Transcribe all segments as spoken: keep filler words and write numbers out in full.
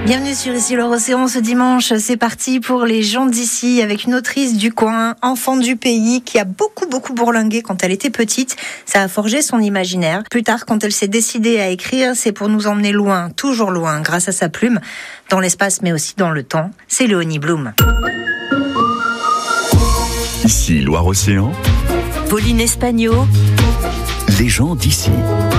Bienvenue sur Ici Loire Océan ce dimanche, c'est parti pour les gens d'ici avec une autrice du coin, enfant du pays, qui a beaucoup beaucoup bourlingué quand elle était petite. Ça a forgé son imaginaire. Plus tard, quand elle s'est décidée à écrire, c'est pour nous emmener loin, toujours loin, grâce à sa plume, dans l'espace mais aussi dans le temps. C'est Léonie Blum. Ici Loire Océan, Pauline Espagno, les gens d'ici.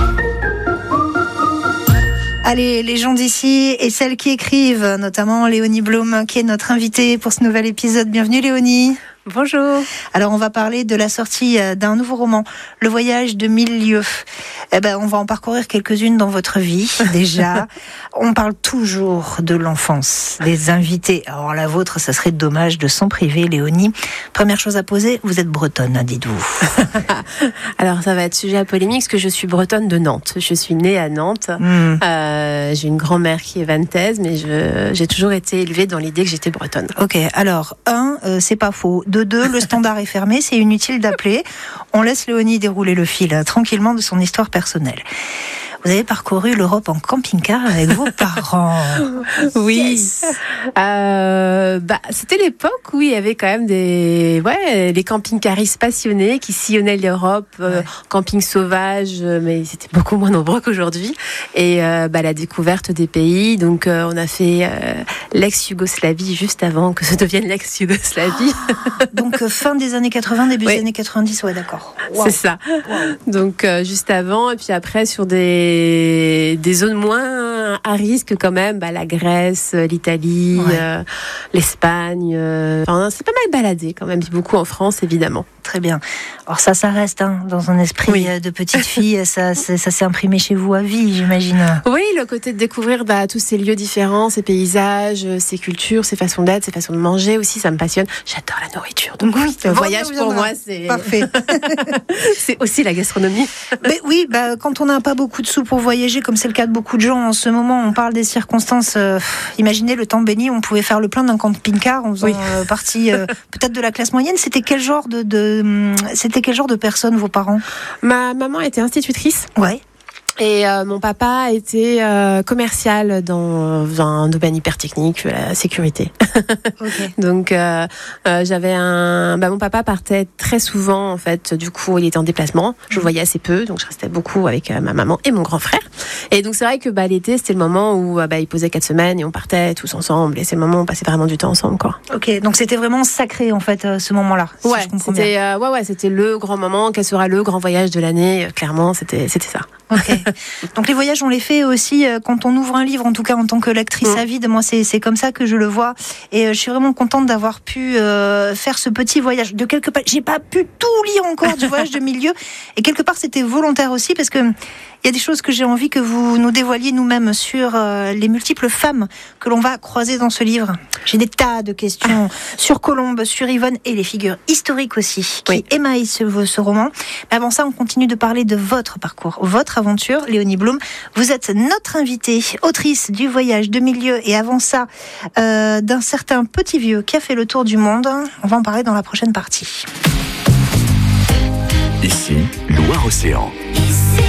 Allez, les gens d'ici et celles qui écrivent, notamment Léonie Blum, qui est notre invitée pour ce nouvel épisode. Bienvenue Léonie. Bonjour. Alors on va parler de la sortie d'un nouveau roman, Le voyage de mille lieues. Eh ben, on va en parcourir quelques-unes dans votre vie, déjà. On parle toujours de l'enfance, des invités. Alors la vôtre, ça serait dommage de s'en priver, Léonie. Première chose à poser, vous êtes bretonne, dites-vous. Alors ça va être sujet à polémique, parce que je suis bretonne de Nantes. Je suis née à Nantes. Mm. Euh, j'ai une grand-mère qui est vantaise, mais je, j'ai toujours été élevée dans l'idée que j'étais bretonne. Ok, alors, un, euh, c'est pas faux. De deux, le standard est fermé, c'est inutile d'appeler. On laisse Léonie dérouler le fil euh, tranquillement de son histoire personnelle. Vous avez parcouru l'Europe en camping-car avec vos parents. Oui. Yes. Euh, bah, c'était l'époque où il y avait quand même des, ouais, les camping-caristes passionnés qui sillonnaient l'Europe, euh, ouais. Camping sauvage, mais c'était beaucoup moins nombreux qu'aujourd'hui. Et euh, bah, la découverte des pays. Donc, euh, on a fait euh, l'ex-Yougoslavie juste avant que ça devienne l'ex-Yougoslavie. Donc, euh, fin des années quatre-vingts, début oui. des années quatre-vingt-dix, ouais, d'accord. Wow. C'est ça. Wow. Donc, euh, juste avant, et puis après, sur des des zones moins à risque quand même, bah, la Grèce, l'Italie, ouais. euh, l'Espagne. Euh, enfin, c'est pas mal baladé quand même, beaucoup en France évidemment. Très bien. Alors ça, ça reste hein, dans un esprit oui. de petite fille, ça, ça, ça s'est imprimé chez vous à vie, j'imagine. Oui, le côté de découvrir bah, tous ces lieux différents, ces paysages, ces cultures, ces façons d'être, ces façons de manger aussi, ça me passionne. J'adore la nourriture. Donc oui, le voyage pour moi, c'est parfait. C'est aussi la gastronomie. Mais oui, bah, quand on n'a pas beaucoup de sous pour voyager, comme c'est le cas de beaucoup de gens en ce moment, on parle des circonstances. Euh, imaginez le temps béni, on pouvait faire le plein d'un camping-car en faisant oui. euh, partie euh, peut-être de la classe moyenne. C'était quel genre de, de c'était quel genre de personnes vos parents? Ma maman était institutrice. Ouais. Et euh, mon papa était euh, commercial dans, dans un domaine hyper technique, la sécurité. Okay. Donc euh, euh, j'avais un, bah, mon papa partait très souvent en fait. Du coup, il était en déplacement. Je le voyais assez peu, donc je restais beaucoup avec euh, ma maman et mon grand frère. Et donc c'est vrai que bah, l'été, c'était le moment où euh, bah, il posait quatre semaines et on partait tous ensemble. Et c'est le moment où on passait vraiment du temps ensemble, quoi. Ok, donc c'était vraiment sacré en fait euh, ce moment-là. Si ouais, je comprends c'était bien. Euh, ouais, ouais, c'était le grand moment. Quel sera le grand voyage de l'année? Clairement, c'était, c'était ça. Ok. Donc les voyages, on les fait aussi quand on ouvre un livre, en tout cas en tant que lectrice mmh. avide. Moi, c'est c'est comme ça que je le vois, et je suis vraiment contente d'avoir pu euh, faire ce petit voyage. De quelque part, j'ai pas pu tout lire encore du voyage de milieu, et quelque part c'était volontaire aussi parce que il y a des choses que j'ai envie que vous nous dévoiliez nous-mêmes sur euh, les multiples femmes que l'on va croiser dans ce livre. J'ai des tas de questions ah. sur Colombe, sur Yvonne et les figures historiques aussi qui oui. émaillent ce, ce roman. Mais avant ça, on continue de parler de votre parcours, votre aventure, Léonie Blum. Vous êtes notre invitée, autrice du voyage de milieu, et avant ça, euh, d'un certain petit vieux qui a fait le tour du monde. On va en parler dans la prochaine partie. Ici, Loire Océan. Ici.